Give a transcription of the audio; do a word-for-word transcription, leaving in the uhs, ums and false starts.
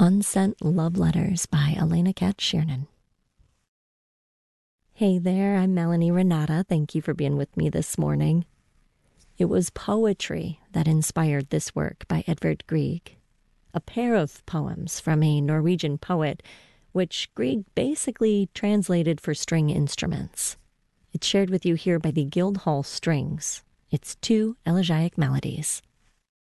Unsent Love Letters by Elena Katz Shearnan. Hey there, I'm Melanie Renata. Thank you for being with me this morning. It was poetry that inspired this work by Edvard Grieg, a pair of poems from a Norwegian poet, which Grieg basically translated for string instruments. It's shared with you here by the Guildhall Strings. It's two elegiac melodies.